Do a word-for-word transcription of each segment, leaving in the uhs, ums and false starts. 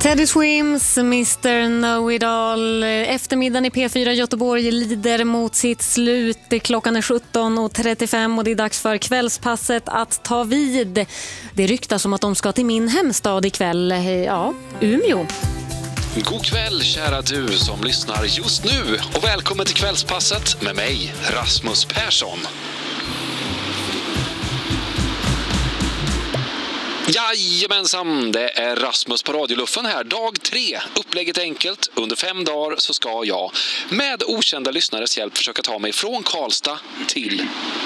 Teddy Swims, mister Know-It-All. Eftermiddagen i P fyra Göteborg lider mot sitt slut. Klockan är sjutton och trettiofem och det är dags för kvällspasset att ta vid. Det ryktas om att de ska till min hemstad ikväll, ja, Umeå. God kväll kära du som lyssnar just nu och välkommen till kvällspasset med mig, Rasmus Persson. Jajamensan, det är Rasmus på radioluffen här. Dag tre, upplägget enkelt. Under fem dagar så ska jag med okända lyssnares hjälp försöka ta mig från Karlstad till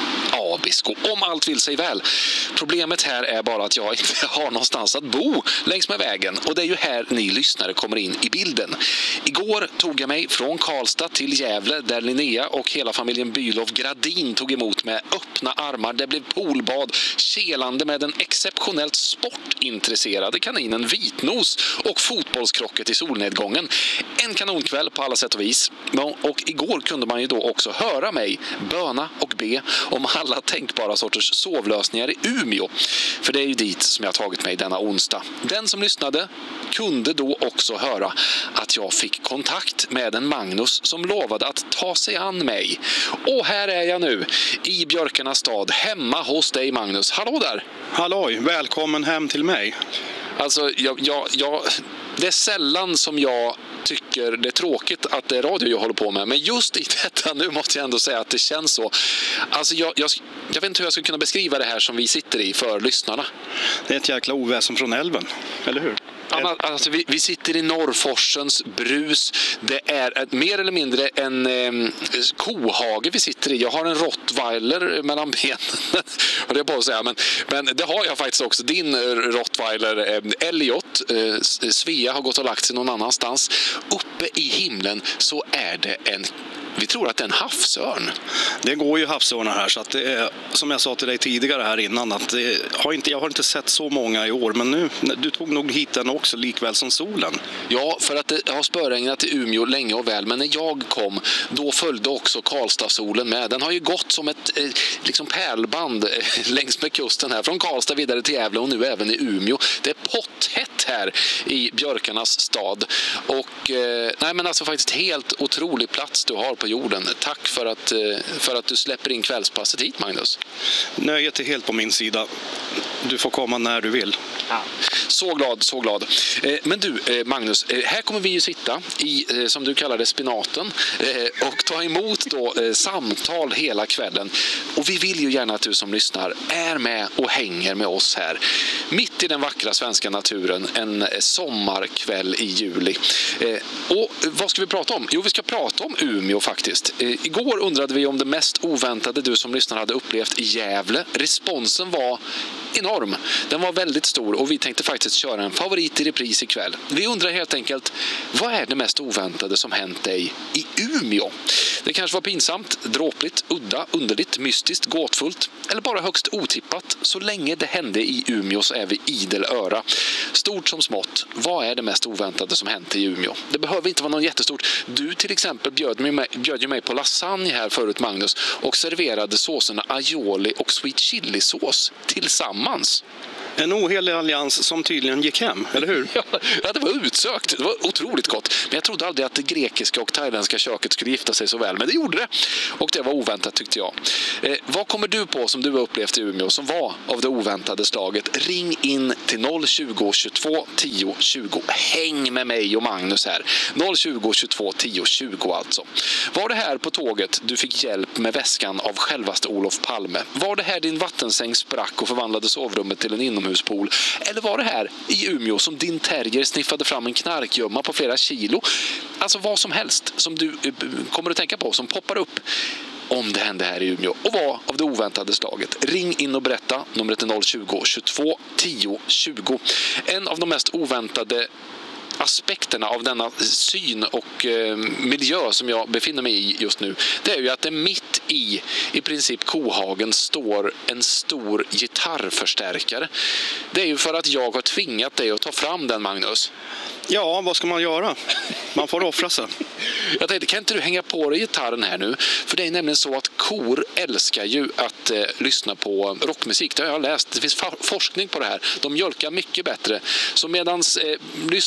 Abisko, om allt vill sig väl. Problemet här är bara att jag inte har någonstans att bo längs med vägen, och det är ju här ni lyssnare kommer in i bilden. Igår tog jag mig från Karlstad till Gävle där Linnea och hela familjen Bylov Gradin tog emot med öppna armar. Det blev poolbad, kelande med den exceptionellt sportintresserade kaninen Vitnos och fotbollskrocket i solnedgången. En kanonkväll på alla sätt och vis. Och igår kunde man ju då också höra mig böna och be om alla tänkbara sorters sovlösningar i Umeå. För det är ju dit som jag tagit mig denna onsdag. Den som lyssnade kunde då också höra att jag fick kontakt med en Magnus som lovade att ta sig an mig. Och här är jag nu i Björkarnas stad, hemma hos dig Magnus. Hallå där! Halloj, välkommen hem till mig. Alltså, jag, jag, jag, det är sällan som jag tycker det är tråkigt att det är radio jag håller på med. Men just i detta nu måste jag ändå säga att det känns så. Alltså jag, jag, jag vet inte hur jag ska kunna beskriva det här som vi sitter i för lyssnarna. Det är ett jäkla oväsen från älven, eller hur? Ja, alltså, vi, vi sitter i Norrforsens brus. Det är ett, mer eller mindre en eh, kohage vi sitter i. Jag har en rottweiler mellan benen. Det är på att säga. Men, men det har jag faktiskt också. Din rottweiler eh, Elliot, eh, Svea, har gått och lagt sig någon annanstans. Uppe i himlen så är det en... Vi tror att det är en havsörn. Det går ju havsörnar här, så att det är, som jag sa till dig tidigare här innan, att det har inte, jag har inte sett så många i år, men nu, du tog nog hit den också likväl som solen. Ja, för att det har spöregnat i Umeå länge och väl, men när jag kom då följde också Karlstad-solen med. Den har ju gått som ett eh, liksom pärlband eh, längs med kusten här, från Karlstad vidare till Gävle och nu även i Umeå. Det är potthett här i Björkarnas stad och eh, nej men alltså faktiskt helt otrolig plats du har på jorden. Tack för att, för att du släpper in kvällspasset hit, Magnus. Nöjet är helt på min sida. Du får komma när du vill. Ja. Så glad, så glad. Men du, Magnus, här kommer vi ju sitta i, som du kallar det, spinaten och ta emot då samtal hela kvällen. Och vi vill ju gärna att du som lyssnar är med och hänger med oss här. Mitt i den vackra svenska naturen, en sommarkväll i juli. Och vad ska vi prata om? Jo, vi ska prata om Umeå faktiskt. Igår undrade vi om det mest oväntade du som lyssnar hade upplevt i Gävle. Responsen var enorm. Den var väldigt stor och vi tänkte faktiskt köra en favorit i repris ikväll. Vi undrar helt enkelt, vad är det mest oväntade som hänt dig i Umeå? Det kanske var pinsamt, dråpligt, udda, underligt, mystiskt, gåtfullt eller bara högst otippat. Så länge det hände i Umeå så är vi idel öra. Stort som smått, vad är det mest oväntade som hänt i Umeå? Det behöver inte vara något jättestort. Du till exempel bjöd mig, bjöd ju mig på lasagne här förut, Magnus, och serverade såserna aioli och sweet chili sås tillsammans. En ohelig allians som tydligen gick hem, eller hur? Ja, det var utsökt. Det var otroligt gott. Men jag trodde aldrig att det grekiska och thailändska köket skulle gifta sig så väl. Men det gjorde det. Och det var oväntat, tyckte jag. Eh, vad kommer du på som du har upplevt i Umeå som var av det oväntade slaget? Ring in till noll tjugo, tjugotvå, tio, tjugo. Häng med mig och Magnus här. noll tjugo, tjugotvå, tio, tjugo alltså. Var det här på tåget du fick hjälp med väskan av självaste Olof Palme? Var det här din vattensäng sprack och förvandlade sovrummet till en inomhuspool? Eller var det här i Umeå som din terrier sniffade fram en knarkgömma på flera kilo? Alltså vad som helst som du kommer att tänka på som poppar upp om det hände här i Umeå och var av det oväntade slaget. Ring in och berätta. Numret är noll tjugo, tjugotvå, tio, tjugo. En av de mest oväntade aspekterna av denna syn och eh, miljö som jag befinner mig i just nu, det är ju att det mitt i i princip kohagen står en stor gitarrförstärkare. Det är ju för att jag har tvingat dig att ta fram den, Magnus. Ja, vad ska man göra? Man får offra sig. Jag tänkte, kan inte du hänga på dig gitarren här nu? För det är nämligen så att kor älskar ju att eh, lyssna på rockmusik. Det har jag läst. Det finns forskning på det här. De mjölkar mycket bättre. Så medan eh, lyssnarna plockar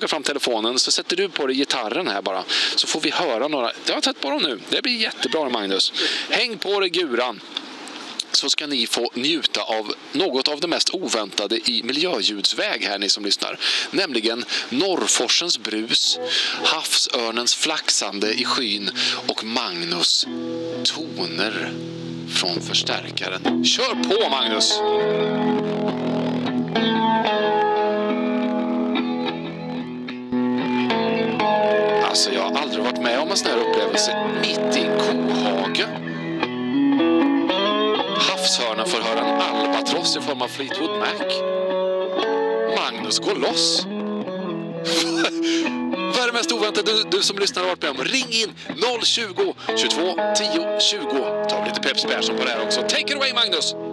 plocka fram telefonen så sätter du på dig gitarren här bara. Så får vi höra några. Jag har tagit på dem nu. Det blir jättebra, Magnus. Häng på dig guran. Så ska ni få njuta av något av det mest oväntade i miljöljudsväg här, ni som lyssnar. Nämligen Norrforsens brus, havsörnens flaxande i skyn och Magnus toner från förstärkaren. Kör på, Magnus! Alltså, jag har aldrig varit med om en sån här upplevelse mitt i en kohage. Havshörnen får höra en albatross i form av Fleetwood Mac. Magnus går loss. Vad är det mest oväntade du, du som lyssnar och varit med om? Ring in noll tjugo, tjugotvå, tio, tjugo. Ta lite Peps Persson på det här också. Take it away, Magnus!